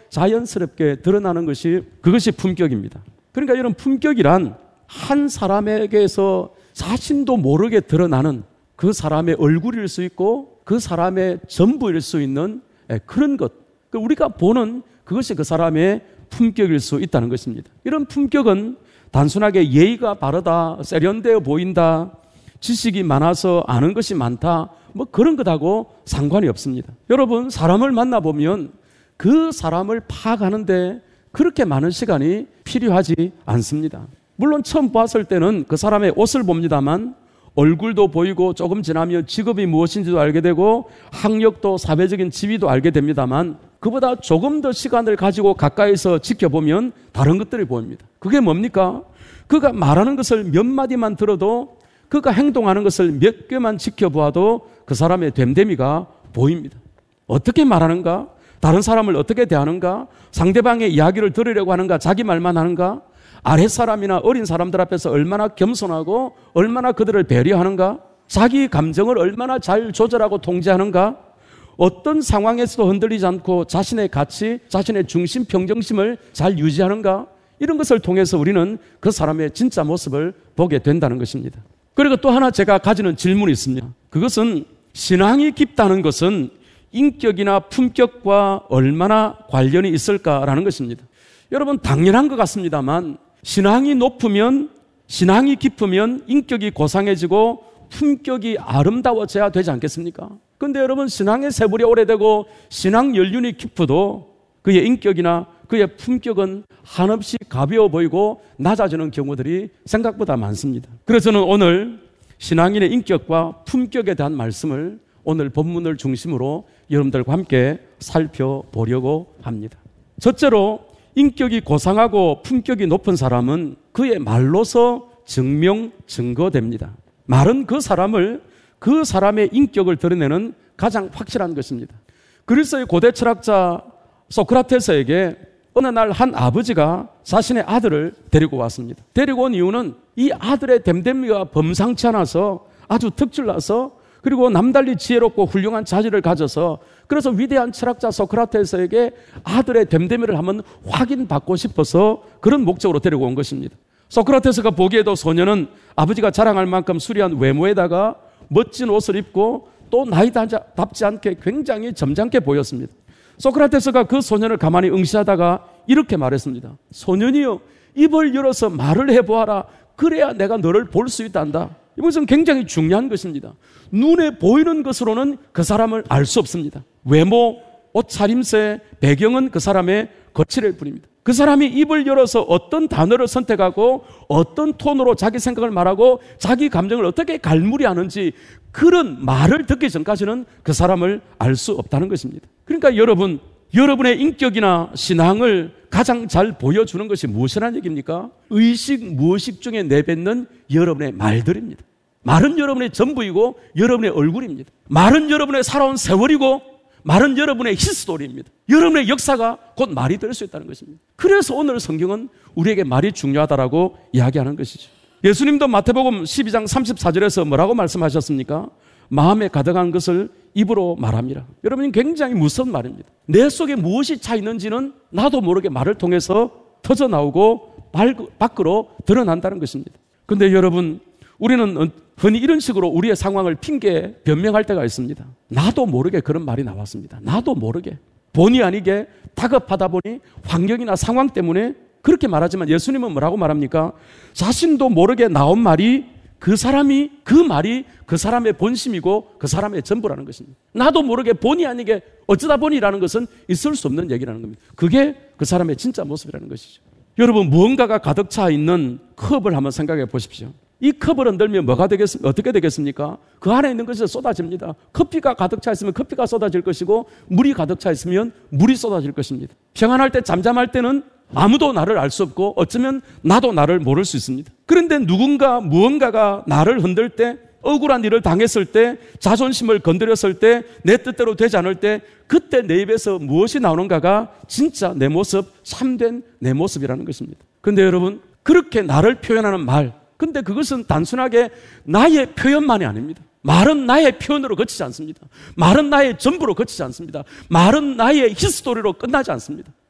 자연스럽게 드러나는 그것이 품격입니다. 그러니까 이런 품격이란 한 사람에게서 자신도 모르게 드러나는 그 사람의 얼굴일 수 있고 그 사람의 전부일 수 있는 그런 것, 우리가 보는 그것이 그 사람의 품격일 수 있다는 것입니다. 이런 품격은 단순하게 예의가 바르다, 세련되어 보인다, 지식이 많아서 아는 것이 많다, 뭐 그런 것하고 상관이 없습니다. 여러분, 사람을 만나보면 그 사람을 파악하는데 그렇게 많은 시간이 필요하지 않습니다. 물론 처음 봤을 때는 그 사람의 옷을 봅니다만 얼굴도 보이고 조금 지나면 직업이 무엇인지도 알게 되고 학력도 사회적인 지위도 알게 됩니다만 그보다 조금 더 시간을 가지고 가까이서 지켜보면 다른 것들이 보입니다. 그게 뭡니까? 그가 말하는 것을 몇 마디만 들어도, 그가 행동하는 것을 몇 개만 지켜보아도 그 사람의 됨됨이가 보입니다. 어떻게 말하는가? 다른 사람을 어떻게 대하는가? 상대방의 이야기를 들으려고 하는가? 자기 말만 하는가? 아랫사람이나 어린 사람들 앞에서 얼마나 겸손하고 얼마나 그들을 배려하는가? 자기 감정을 얼마나 잘 조절하고 통제하는가? 어떤 상황에서도 흔들리지 않고 자신의 가치, 자신의 중심, 평정심을 잘 유지하는가? 이런 것을 통해서 우리는 그 사람의 진짜 모습을 보게 된다는 것입니다. 그리고 또 하나 제가 가지는 질문이 있습니다. 그것은 신앙이 깊다는 것은 인격이나 품격과 얼마나 관련이 있을까라는 것입니다. 여러분, 당연한 것 같습니다만 신앙이 높으면, 신앙이 깊으면 인격이 고상해지고 품격이 아름다워져야 되지 않겠습니까? 그런데 여러분, 신앙의 세월이 오래되고 신앙 연륜이 깊어도 그의 인격이나 그의 품격은 한없이 가벼워 보이고 낮아지는 경우들이 생각보다 많습니다. 그래서 저는 오늘 신앙인의 인격과 품격에 대한 말씀을 오늘 본문을 중심으로 여러분들과 함께 살펴보려고 합니다. 첫째로, 인격이 고상하고 품격이 높은 사람은 그의 말로서 증거됩니다. 말은 그 사람의 인격을 드러내는 가장 확실한 것입니다. 그리스의 고대 철학자 소크라테스에게 어느 날 한 아버지가 자신의 아들을 데리고 왔습니다. 데리고 온 이유는 이 아들의 됨됨이가 범상치 않아서 아주 특출나서, 그리고 남달리 지혜롭고 훌륭한 자질을 가져서, 그래서 위대한 철학자 소크라테스에게 아들의 됨됨이를 한번 확인받고 싶어서 그런 목적으로 데리고 온 것입니다. 소크라테스가 보기에도 소녀는 아버지가 자랑할 만큼 수려한 외모에다가 멋진 옷을 입고 또 나이답지 않게 굉장히 점잖게 보였습니다. 소크라테스가 그 소년을 가만히 응시하다가 이렇게 말했습니다. 소년이여, 입을 열어서 말을 해보아라. 그래야 내가 너를 볼 수 있단다. 이것은 굉장히 중요한 것입니다. 눈에 보이는 것으로는 그 사람을 알 수 없습니다. 외모, 옷차림새, 배경은 그 사람의 거칠을 뿐입니다. 그 사람이 입을 열어서 어떤 단어를 선택하고 어떤 톤으로 자기 생각을 말하고 자기 감정을 어떻게 갈무리하는지, 그런 말을 듣기 전까지는 그 사람을 알 수 없다는 것입니다. 그러니까 여러분의 인격이나 신앙을 가장 잘 보여주는 것이 무엇이라는 얘기입니까? 의식, 무의식 중에 내뱉는 여러분의 말들입니다. 말은 여러분의 전부이고 여러분의 얼굴입니다. 말은 여러분의 살아온 세월이고 말은 여러분의 히스토리입니다. 여러분의 역사가 곧 말이 될 수 있다는 것입니다. 그래서 오늘 성경은 우리에게 말이 중요하다라고 이야기하는 것이죠. 예수님도 마태복음 12장 34절에서 뭐라고 말씀하셨습니까? 마음에 가득한 것을 입으로 말합니다. 여러분, 굉장히 무서운 말입니다. 내 속에 무엇이 차 있는지는 나도 모르게 말을 통해서 터져 나오고 밖으로 드러난다는 것입니다. 그런데 여러분, 우리는 흔히 이런 식으로 우리의 상황을 핑계 변명할 때가 있습니다. 나도 모르게 그런 말이 나왔습니다. 나도 모르게, 본의 아니게 다급하다 보니 환경이나 상황 때문에 그렇게 말하지만 예수님은 뭐라고 말합니까? 자신도 모르게 나온 말이 그 말이 그 사람의 본심이고 그 사람의 전부라는 것입니다. 나도 모르게 본의 아니게 어쩌다 보니라는 것은 있을 수 없는 얘기라는 겁니다. 그게 그 사람의 진짜 모습이라는 것이죠. 여러분, 무언가가 가득 차 있는 컵을 한번 생각해 보십시오. 이 컵을 흔들면 어떻게 되겠습니까? 그 안에 있는 것이 쏟아집니다. 커피가 가득 차 있으면 커피가 쏟아질 것이고, 물이 가득 차 있으면 물이 쏟아질 것입니다. 평안할 때, 잠잠할 때는 아무도 나를 알 수 없고 어쩌면 나도 나를 모를 수 있습니다. 그런데 무언가가 나를 흔들 때, 억울한 일을 당했을 때, 자존심을 건드렸을 때, 내 뜻대로 되지 않을 때, 그때 내 입에서 무엇이 나오는가가 진짜 내 모습, 참된 내 모습이라는 것입니다. 그런데 여러분, 그렇게 나를 표현하는 말, 근데 그것은 단순하게 나의 표현만이 아닙니다. 말은 나의 표현으로 그치지 않습니다. 말은 나의 전부로 그치지 않습니다. 말은 나의 히스토리로 끝나지 않습니다.